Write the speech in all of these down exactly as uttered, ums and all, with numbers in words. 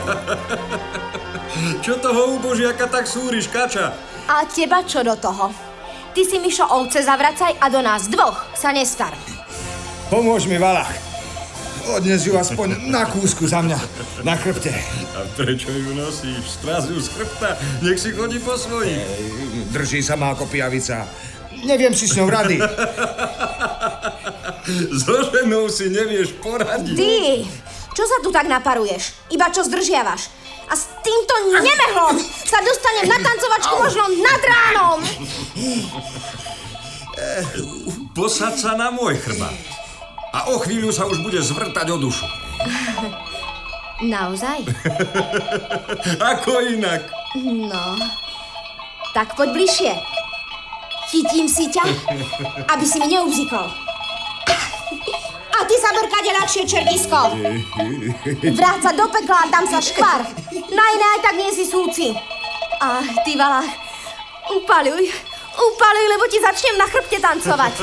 Čo toho úbožiaka tak súriš, kača? A teba čo do toho? Ty si, Mišo, ovce zavracaj a do nás dvoch sa nestar. Pomôž mi, Valach. Odnes ju aspoň na kúsku za mňa, na chrbte. A prečo ju nosíš? Stráz ju z chrbta, nech si chodí po svojich. Drží sa ma ako pijavica. Neviem si s ňou rady. So ženou si nevieš poradiť. Ty, čo sa tu tak naparuješ? Iba čo zdržiavaš? A s týmto nemehom sa dostanem na tancovačku možno nad ránom. Posaď sa na môj chrbát. A o chvíľu sa už bude zvrtať o dušu. Naozaj? Ako inak? No, tak poď bližšie. Chytím si ťa, aby si mi neubzikol. A ty sa brkade ľahšie, čertisko. Vráť sa do pekla a tam sa škvar. Na iné aj tak nie si súci. Ach, ty Valach, upaľuj, upaľuj, lebo ti začnem na chrbte tancovať.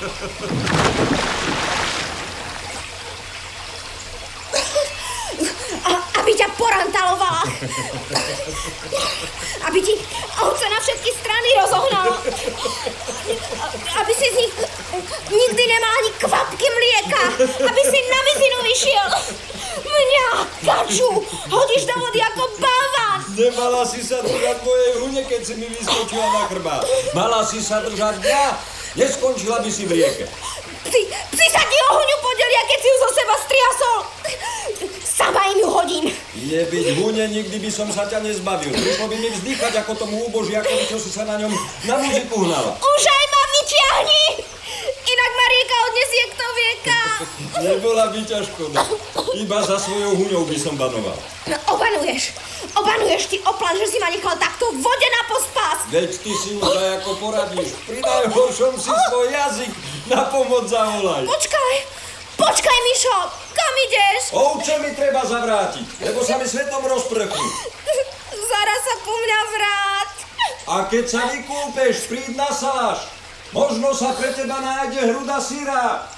Aby ťa porantalovala. Aby ti ovce na všetky strany rozohnal. Aby si z nich nikdy nemal ani kvapky mlieka. Aby si na mizinu vyšiel. Mňa, kaču, hodíš do vody ako balván. Nemala si sa držať mojej hune, keď si mi vyskočila na chrbát. Mala si sa držať mňa. Neskončila by si v rieke. Psi, psi sa ti o huňu podelia, keď si ju zo seba striasol. Sama im ju hodím. Nebyť hune, nikdy by som sa ťa nezbavil. Prišlo by mi vzdychať ako tomu úbožiakovi, čo si sa na ňom na muziku hnala. Už aj ma vyťahni! Inak ma rieka odnesie kto vie kam. Nebola by ťa škoda. Iba za svojou huňou by som banoval. No, obanuješ. Obanuješ, ty oplan, že si ma nechal takto v vode na pospas. Veď ty si už aj ako poradíš. Pri najhoršom si svoj jazyk na pomoc zavolaj. Počkaj, počkaj, Mišo, kam ideš? Ovce mi treba zavrátiť, lebo sa mi svetom rozprchnú. Zaraz sa po mňa vrát. A keď sa vykúpeš, príď na saláš. Možno sa pre teba nájde hruda syra.